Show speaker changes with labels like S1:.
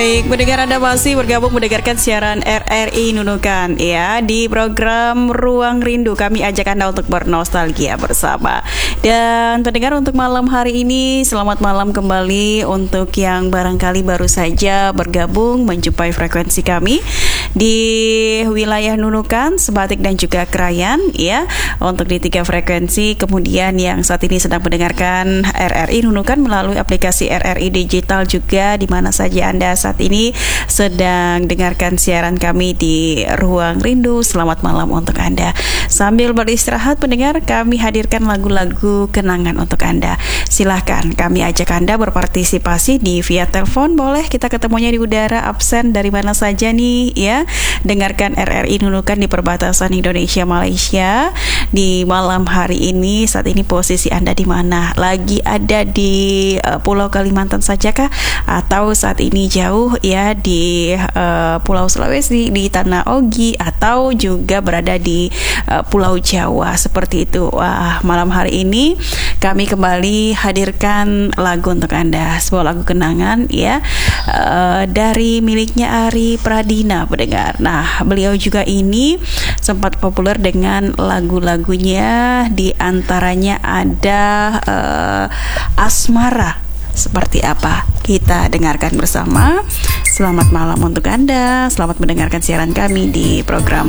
S1: Baik, mendengar Anda masih bergabung mendengarkan siaran RRI Nunukan ya di program Ruang Rindu. Kami ajak Anda untuk bernostalgia bersama. Dan pendengar untuk malam hari ini, selamat malam kembali untuk yang barangkali baru saja bergabung menjumpai frekuensi kami di wilayah Nunukan, Sebatik dan juga Krayan ya. Untuk di 3 frekuensi, kemudian yang saat ini sedang mendengarkan RRI Nunukan melalui aplikasi RRI Digital juga, di mana saja Anda saat ini sedang dengarkan siaran kami di Ruang Rindu. Selamat malam untuk Anda. Sambil beristirahat pendengar, kami hadirkan lagu-lagu kenangan untuk Anda. Silahkan kami ajak Anda berpartisipasi di via telepon. Boleh kita ketemunya di udara, absen dari mana saja nih ya. Dengarkan RRI Nunukan di perbatasan Indonesia Malaysia di malam hari ini. Saat ini posisi Anda di mana? Lagi ada di Pulau Kalimantan sajakah? Atau saat ini jauh ya di Pulau Sulawesi, di Tanah Ogi, atau juga berada di Pulau Jawa seperti itu. Wah, malam hari ini kami kembali hadirkan lagu untuk Anda, sebuah lagu kenangan ya, dari miliknya Ari Pradina pendengar. Nah, beliau juga ini sempat populer dengan lagu-lagunya, di antaranya ada Asmara. Seperti apa? Kita dengarkan bersama. Selamat malam untuk Anda. Selamat mendengarkan siaran kami di program